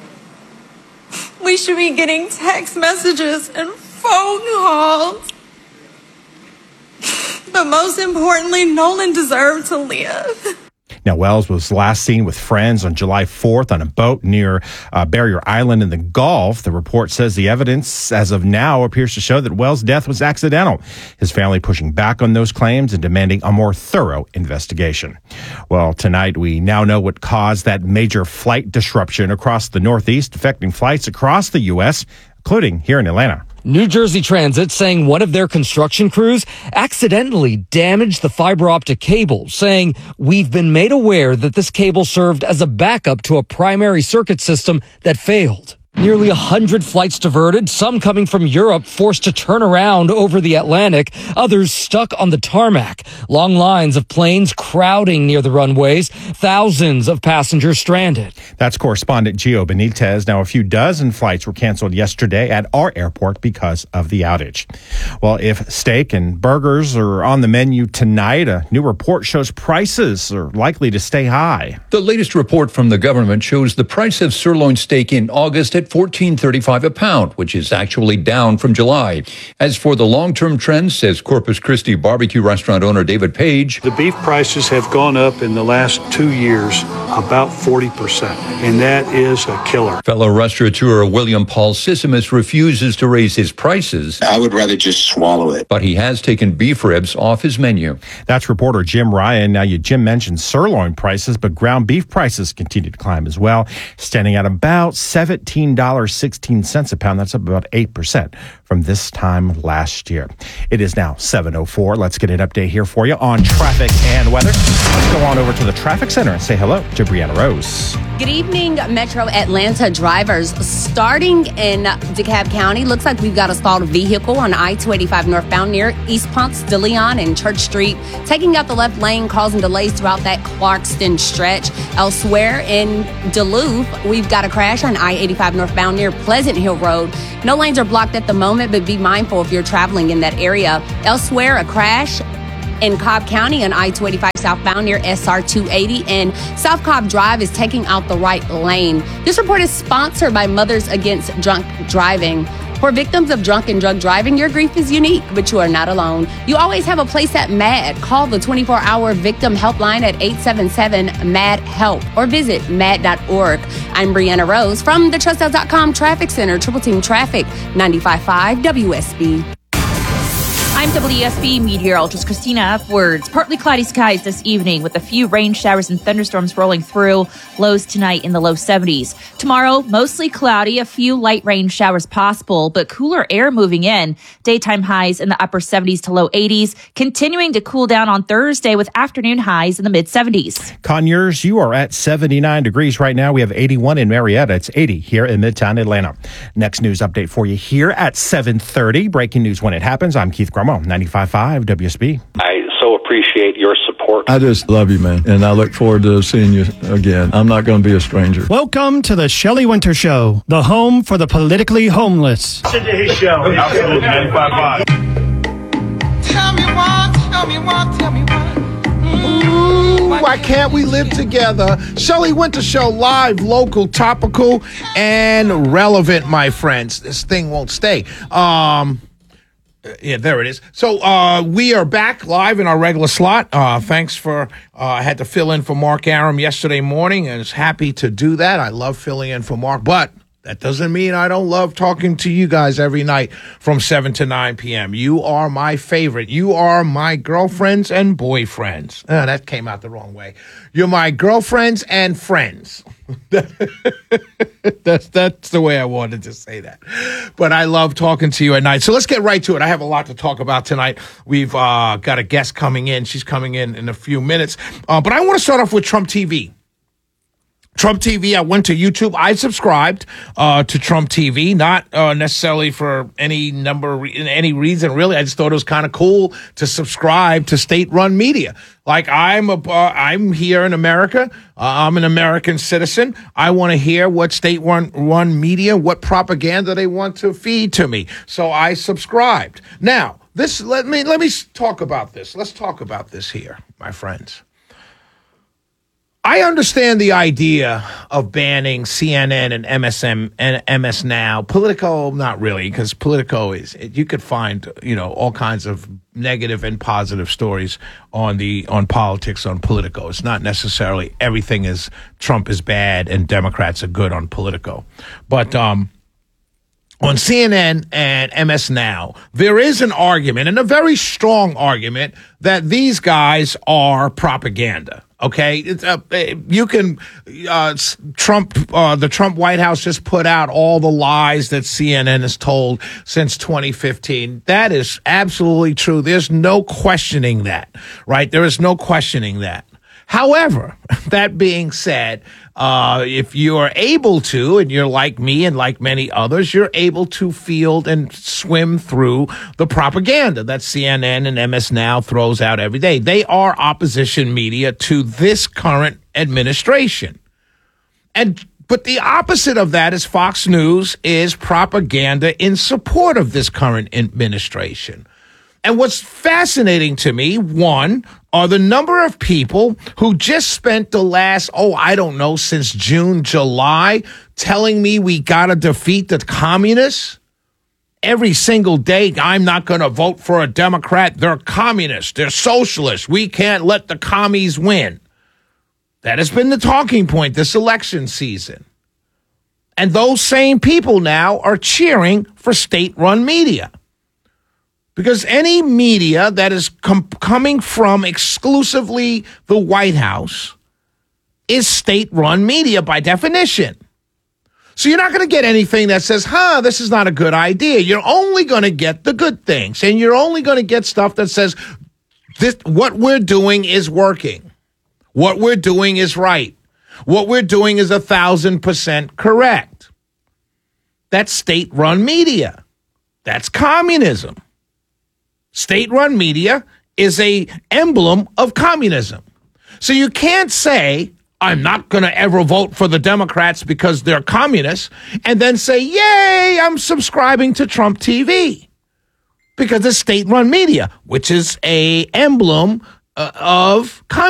We should be getting text messages and phone calls. But most importantly, Nolan deserved to live. Now, Wells was last seen with friends on July fourth on a boat near uh, Barrier Island in the Gulf. The report says the evidence as of now appears to show that Wells' death was accidental. His family pushing back on those claims and demanding a more thorough investigation. Well, tonight we now know what caused that major flight disruption across the Northeast, affecting flights across the U S, including here in Atlanta. New Jersey Transit saying one of their construction crews accidentally damaged the fiber optic cable, saying we've been made aware that this cable served as a backup to a primary circuit system that failed. Nearly one hundred flights diverted, some coming from Europe forced to turn around over the Atlantic, others stuck on the tarmac. Long lines of planes crowding near the runways, thousands of passengers stranded. That's correspondent Gio Benitez. Now, a few dozen flights were canceled yesterday at our airport because of the outage. Well, if steak and burgers are on the menu tonight, a new report shows prices are likely to stay high. The latest report from the government shows the price of sirloin steak in August at fourteen thirty-five a pound, which is actually down from July. As for the long-term trend, says Corpus Christi barbecue restaurant owner David Page, the beef prices have gone up in the last two years about forty percent, and that is a killer. Fellow restaurateur William Paul Sissimus refuses to raise his prices. I would rather just swallow it. But he has taken beef ribs off his menu. That's reporter Jim Ryan. Now, you Jim mentioned sirloin prices, but ground beef prices continue to climb as well, standing at about seventeen dollars and sixteen cents a pound. That's up about eight percent from this time last year. It is now seven oh four. Let's get an update here for you on traffic and weather. Let's go on over to the traffic center and say hello to Brianna Rose. Good evening, Metro Atlanta drivers. Starting in DeKalb County, looks like we've got a stalled vehicle on I two eighty-five northbound near East Ponce de Leon and Church Street, taking out the left lane, causing delays throughout that Clarkston stretch. Elsewhere in Duluth, we've got a crash on I eighty-five northbound near Pleasant Hill Road. No lanes are blocked at the moment, but be mindful if you're traveling in that area. Elsewhere, a crash in Cobb County on I two eighty-five southbound near S R two eighty, and South Cobb Drive is taking out the right lane. This report is sponsored by Mothers Against Drunk Driving. For victims of drunk and drug driving, your grief is unique, but you are not alone. You always have a place at MAD. Call the twenty-four hour victim helpline at eight seven seven M A D HELP or visit mad dot org. I'm Brianna Rose from the trust house dot com Traffic Center, Triple Team Traffic, ninety-five point five W S B. I'm W S B meteorologist Christina Upwards. Partly cloudy skies this evening with a few rain showers and thunderstorms rolling through. Lows tonight in the low seventies. Tomorrow, mostly cloudy, a few light rain showers possible, but cooler air moving in. Daytime highs in the upper seventies to low eighties, continuing to cool down on Thursday with afternoon highs in the mid seventies. Conyers, you are at seventy-nine degrees right now. We have eighty-one in Marietta. It's eighty here in Midtown Atlanta. Next news update for you here at seven thirty. Breaking news when it happens. I'm Keith Grummel. ninety-five point five W S B. I so appreciate your support. I just love you, man, and I look forward to seeing you again. I'm not going to be a stranger. Welcome to the Shelley Winter Show, the home for the politically homeless. Listen to his show. Absolutely, ninety-five point five. Tell me why, tell me why, tell me why. Ooh, why can't we live together? Shelley Winter Show, live, local, topical, and relevant, my friends. This thing won't stay. Um... Yeah, there it is. So uh, we are back live in our regular slot. Uh, thanks for, uh, I had to fill in for Mark Aram yesterday morning and was happy to do that. I love filling in for Mark, but that doesn't mean I don't love talking to you guys every night from seven to nine p.m. You are my favorite. You are my girlfriends and boyfriends. Uh, that came out the wrong way. You're my girlfriends and friends. that's that's the way I wanted to say that. But I love talking to you at night. So let's get right to it. I have a lot to talk about tonight. We've uh, got a guest coming in. She's coming in in a few minutes. Uh, but I want to start off with Trump T V. Trump T V, I went to YouTube. I subscribed uh, to Trump T V, not uh, necessarily for any number, of re- any reason, really. I just thought it was kind of cool to subscribe to state-run media. Like, I'm a, uh, I'm here in America. Uh, I'm an American citizen. I want to hear what state-run run media, what propaganda they want to feed to me. So I subscribed. Now, this let me let me talk about this. Let's talk about this here, my friends. I understand the idea of banning C N N and M S M and M S Now. Politico, not really, because Politico is, you could find, you know, all kinds of negative and positive stories on the, on politics on Politico. It's not necessarily everything is Trump is bad and Democrats are good on Politico. But, um, on C N N and M S Now, there is an argument, and a very strong argument, that these guys are propaganda. Okay, it's, uh, you can, uh, Trump, uh, the Trump White House just put out all the lies that C N N has told since twenty fifteen. That is absolutely true. There's no questioning that, right? There is no questioning that. However, that being said, uh, if you are able to, and you're like me and like many others, you're able to field and swim through the propaganda that C N N and M S Now throws out every day. They are opposition media to this current administration. And but the opposite of that is Fox News is propaganda in support of this current administration. And what's fascinating to me, one, are the number of people who just spent the last, oh, I don't know, since June, July, telling me we got to defeat the communists. Every single day, I'm not going to vote for a Democrat. They're communists. They're socialists. We can't let the commies win. That has been the talking point this election season. And those same people now are cheering for state-run media. Because any media that is com- coming from exclusively the White House is state-run media by definition. So you're not going to get anything that says, huh, this is not a good idea. You're only going to get the good things. And you're only going to get stuff that says, this, what we're doing is working. What we're doing is right. What we're doing is a thousand percent correct. That's state-run media. That's communism. State-run media is a emblem of communism. So you can't say, I'm not going to ever vote for the Democrats because they're communists, and then say, yay, I'm subscribing to Trump T V. Because it's state-run media, which is a emblem uh, of communism.